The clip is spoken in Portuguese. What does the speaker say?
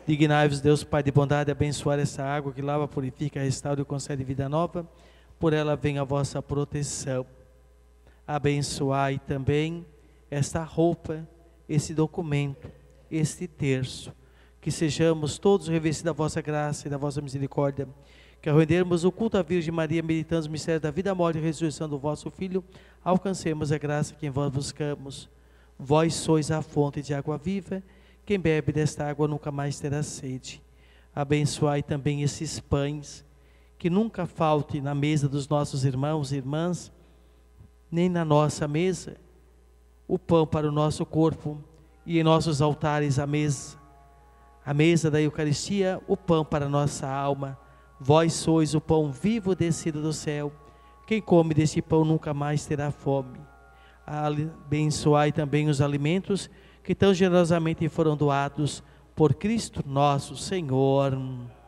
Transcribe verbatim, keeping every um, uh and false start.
Dignai-vos, Deus Pai de bondade, abençoar essa água que lava, purifica, restaura e concede vida nova. Por ela vem a vossa proteção. Abençoai também esta roupa, esse documento, este terço. Que sejamos todos revestidos da vossa graça e da vossa misericórdia. Que ao rendermos o culto à Virgem Maria, meditando os mistérios da vida, morte e ressurreição do vosso Filho, alcancemos a graça que em vós buscamos. Vós sois a fonte de água viva. Quem bebe desta água nunca mais terá sede. Abençoai também esses pães, que nunca falte na mesa dos nossos irmãos e irmãs, nem na nossa mesa, o pão para o nosso corpo, e em nossos altares a mesa, a mesa da Eucaristia, o pão para a nossa alma. Vós sois o pão vivo descido do céu. Quem come deste pão nunca mais terá fome. Abençoai também os alimentos que tão generosamente foram doados por Cristo nosso Senhor.